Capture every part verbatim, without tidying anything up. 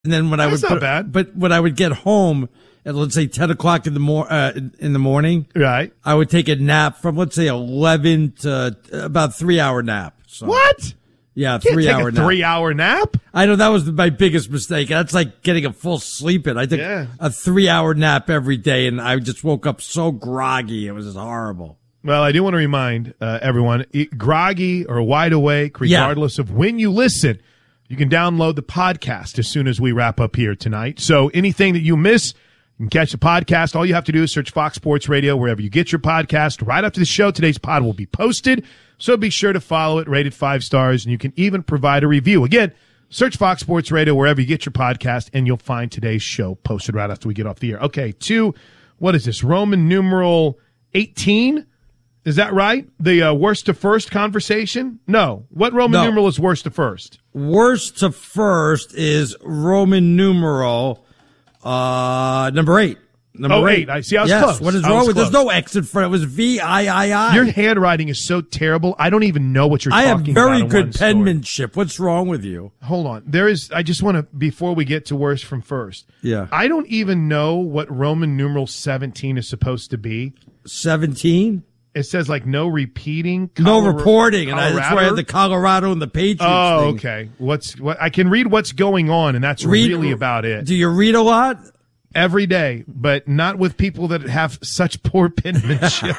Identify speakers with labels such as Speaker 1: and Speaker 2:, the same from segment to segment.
Speaker 1: And then when
Speaker 2: That's
Speaker 1: I would,
Speaker 2: not
Speaker 1: put,
Speaker 2: bad.
Speaker 1: but when I would get home at, let's say, ten o'clock in the mor- uh, in the morning,
Speaker 2: right,
Speaker 1: I would take a nap from, let's say, eleven to about three hour nap. So,
Speaker 2: what?
Speaker 1: Yeah,
Speaker 2: Can't
Speaker 1: three
Speaker 2: take
Speaker 1: hour
Speaker 2: a
Speaker 1: nap.
Speaker 2: three hour nap?
Speaker 1: I know that was my biggest mistake. That's like getting a full sleep in. I took
Speaker 2: Yeah.
Speaker 1: a three hour nap every day, and I just woke up so groggy. It was just horrible.
Speaker 2: Well, I do want to remind uh, everyone, e- groggy or wide awake, regardless yeah. of when you listen, you can download the podcast as soon as we wrap up here tonight. So anything that you miss, you can catch the podcast. All you have to do is search Fox Sports Radio wherever you get your podcast. Right after the show, today's pod will be posted. So be sure to follow it, rate it five stars, and you can even provide a review. Again, search Fox Sports Radio wherever you get your podcast, and you'll find today's show posted right after we get off the air. Okay, two, what is this, Roman numeral eighteen? Is that right? The uh, worst to first conversation? No. What Roman
Speaker 1: no.
Speaker 2: numeral is worst to first?
Speaker 1: Worst to first is Roman numeral uh, number eight. Number
Speaker 2: oh,
Speaker 1: eight.
Speaker 2: eight. I see. I was
Speaker 1: yes.
Speaker 2: close.
Speaker 1: What is
Speaker 2: I
Speaker 1: wrong with?
Speaker 2: close.
Speaker 1: There's no X in front. It was V I I I.
Speaker 2: Your handwriting is so terrible. I don't even know what you're
Speaker 1: I
Speaker 2: talking
Speaker 1: have
Speaker 2: about.
Speaker 1: very
Speaker 2: in
Speaker 1: good
Speaker 2: one story.
Speaker 1: penmanship. What's wrong with you?
Speaker 2: Hold on. There is. I just want to before we get to worst from first.
Speaker 1: Yeah.
Speaker 2: I don't even know what Roman numeral seventeen is supposed to be.
Speaker 1: seventeen.
Speaker 2: It says like no repeating,
Speaker 1: no
Speaker 2: Color-
Speaker 1: reporting, and
Speaker 2: Colorado?
Speaker 1: that's why I had the Colorado and the Patriots.
Speaker 2: Oh,
Speaker 1: thing.
Speaker 2: okay. What's what? I can read what's going on, and that's
Speaker 1: Read-
Speaker 2: really about it.
Speaker 1: Do you read a lot?
Speaker 2: Every day, but not with people that have such poor penmanship.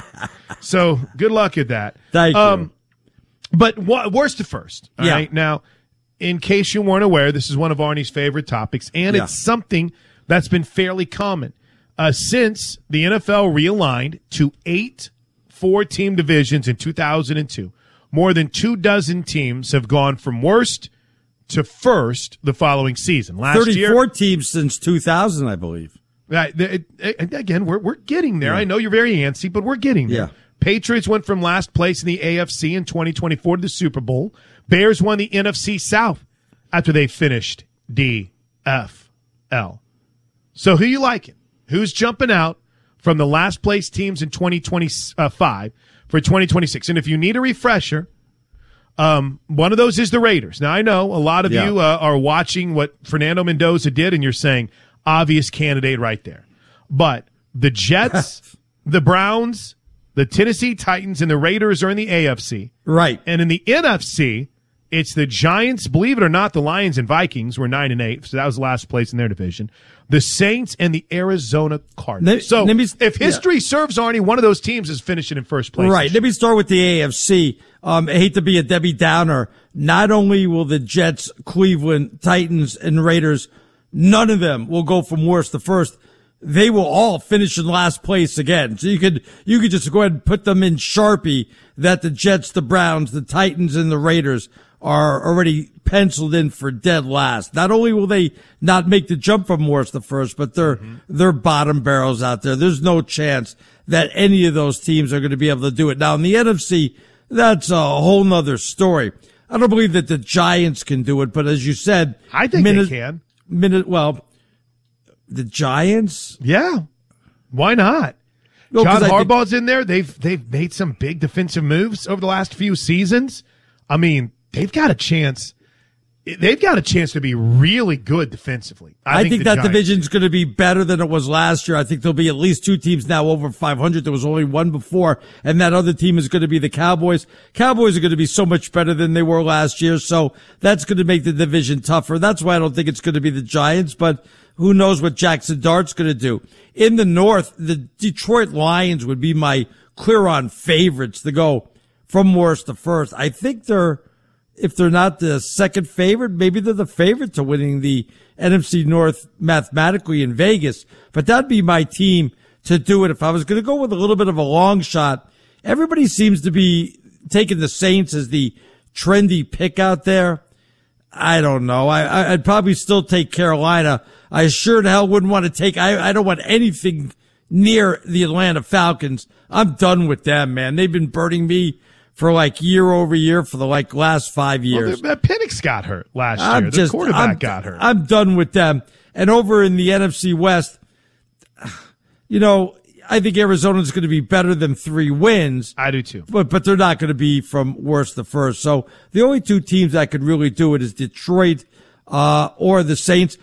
Speaker 2: So good luck at that.
Speaker 1: Thank
Speaker 2: um,
Speaker 1: you.
Speaker 2: But what, worst to first. All
Speaker 1: Yeah.
Speaker 2: right. Now, in case you weren't aware, this is one of Arnie's favorite topics, and
Speaker 1: Yeah.
Speaker 2: it's something that's been fairly common uh, since the N F L realigned to eight four-team divisions in two thousand two. More than two dozen teams have gone from worst to first the following season. Last
Speaker 1: thirty-four
Speaker 2: year,
Speaker 1: teams since two thousand, I believe.
Speaker 2: Right. It, it, again, we're we're getting there. Yeah. I know you're very antsy, but we're getting there.
Speaker 1: Yeah.
Speaker 2: Patriots went from last place in the A F C in twenty twenty-four to the Super Bowl. Bears won the N F C South after they finished D F L. So who you liking? Who's jumping out from the last place teams in twenty twenty-five for twenty twenty-six? And if you need a refresher, Um, one of those is the Raiders. Now, I know a lot of
Speaker 1: yeah.
Speaker 2: you uh, are watching what Fernando Mendoza did, and you're saying, obvious candidate right there. But the Jets, the Browns, the Tennessee Titans, and the Raiders are in the A F C.
Speaker 1: Right.
Speaker 2: And in the N F C, it's the Giants, believe it or not, the Lions and Vikings were nine and eight, so that was last place in their division. The Saints and the Arizona Cardinals.
Speaker 1: Let,
Speaker 2: so
Speaker 1: let me,
Speaker 2: if history
Speaker 1: yeah.
Speaker 2: serves, Arnie, one of those teams is finishing in first place.
Speaker 1: Right. Let me start with the A F C. Um, I hate to be a Debbie Downer. Not only will the Jets, Cleveland, Titans, and Raiders, none of them will go from worst to first. They will all finish in last place again. So you could, you could just go ahead and put them in Sharpie that the Jets, the Browns, the Titans, and the Raiders are already penciled in for dead last. Not only will they not make the jump from worst to first, but they're, mm-hmm. they're bottom barrels out there. There's no chance that any of those teams are going to be able to do it. Now in the N F C, that's a whole nother story. I don't believe that the Giants can do it, but as you said,
Speaker 2: I think
Speaker 1: minute,
Speaker 2: they can.
Speaker 1: Minute, well, the Giants?
Speaker 2: Yeah. Why not?
Speaker 1: No,
Speaker 2: John
Speaker 1: I
Speaker 2: Harbaugh's
Speaker 1: think,
Speaker 2: in there. They've they've made some big defensive moves over the last few seasons. I mean, they've got a chance. They've got a chance to be really good defensively. I,
Speaker 1: I
Speaker 2: think,
Speaker 1: think that division's going to be better than it was last year. I think there'll be at least two teams now over five hundred. There was only one before, and that other team is going to be the Cowboys. Cowboys are going to be so much better than they were last year, so that's going to make the division tougher. That's why I don't think it's going to be the Giants, but who knows what Jackson Dart's going to do. In the North, the Detroit Lions would be my clear-on favorites to go from worst to first. I think they're, if they're not the second favorite, maybe they're the favorite to winning the N F C North mathematically in Vegas. But that'd be my team to do it. If I was going to go with a little bit of a long shot, everybody seems to be taking the Saints as the trendy pick out there. I don't know. I, I'd probably still take Carolina. I sure the hell wouldn't want to take, I, I don't want anything near the Atlanta Falcons. I'm done with them, man. They've been burning me for like year over year for the like last five years.
Speaker 2: Well, Penix got hurt last
Speaker 1: I'm
Speaker 2: year. The
Speaker 1: just,
Speaker 2: quarterback
Speaker 1: I'm,
Speaker 2: got hurt.
Speaker 1: I'm done with them. And over in the N F C West, you know, I think Arizona's going to be better than three wins.
Speaker 2: I do too.
Speaker 1: But, but they're not going to be from worst to first. So the only two teams that could really do it is Detroit, uh, or the Saints.